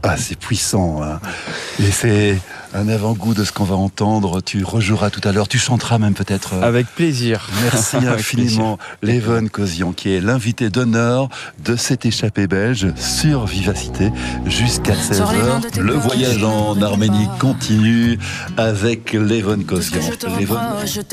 Ah, c'est puissant, hein. Et c'est un avant-goût de ce qu'on va entendre. Tu rejoueras tout à l'heure, tu chanteras même peut-être. Avec plaisir. Merci infiniment, Lévon Causion, qui est l'invité d'honneur de cette échappée belge sur Vivacité jusqu'à 16h. Le voyage en Arménie continue avec Lévon Causion.